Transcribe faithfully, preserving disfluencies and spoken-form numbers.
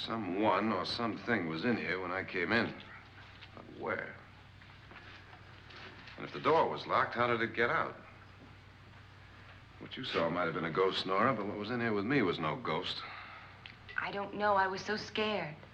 Someone or something was in here when I came in. But where? And if the door was locked, how did it get out? What you saw might have been a ghost, Nora, but what was in here with me was no ghost. I don't know. I was so scared.